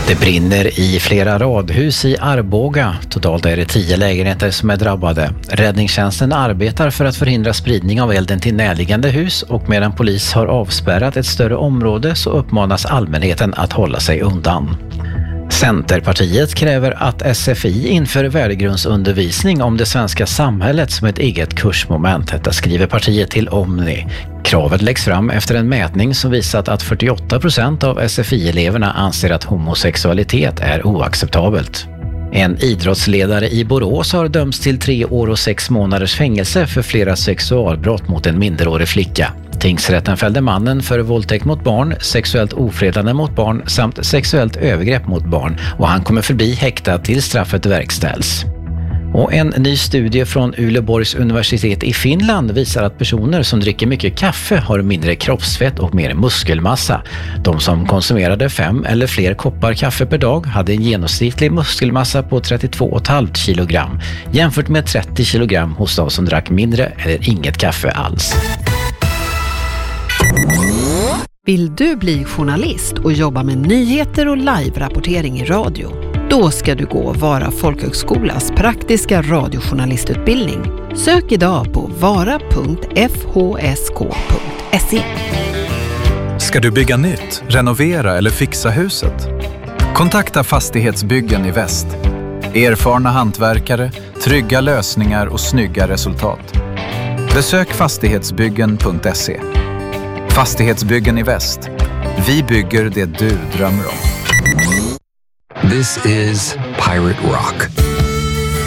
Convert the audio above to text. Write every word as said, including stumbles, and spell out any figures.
Det brinner i flera radhus i Arboga. Totalt är det tio lägenheter som är drabbade. Räddningstjänsten arbetar för att förhindra spridning av elden till närliggande hus, och medan polis har avspärrat ett större område så uppmanas allmänheten att hålla sig undan. Centerpartiet kräver att S F I inför värdegrundsundervisning om det svenska samhället som ett eget kursmoment. Detta skriver partiet till Omni. Kravet läggs fram efter en mätning som visat att fyrtioåtta procent av S F I-eleverna anser att homosexualitet är oacceptabelt. En idrottsledare i Borås har dömts till tre år och sex månaders fängelse för flera sexualbrott mot en minderårig flicka. Tingsrätten fällde mannen för våldtäkt mot barn, sexuellt ofredande mot barn samt sexuellt övergrepp mot barn, och han kommer förbli häktad till straffet verkställs. Och en ny studie från Uleåborgs universitet i Finland visar att personer som dricker mycket kaffe har mindre kroppsfett och mer muskelmassa. De som konsumerade fem eller fler koppar kaffe per dag hade en genomsnittlig muskelmassa på trettiotvå komma fem kilogram jämfört med trettio kilogram hos de som drack mindre eller inget kaffe alls. Vill du bli journalist och jobba med nyheter och live-rapportering i radio? Då ska du gå Vara folkhögskolas praktiska radiojournalistutbildning. Sök idag på vara punkt f h s k punkt se. Ska du bygga nytt, renovera eller fixa huset? Kontakta Fastighetsbyggen i Väst. Erfarna hantverkare, trygga lösningar och snygga resultat. Besök fastighetsbyggen punkt se. Fastighetsbyggen i Väst. Vi bygger det du drömmer om. This is Pirate Rock.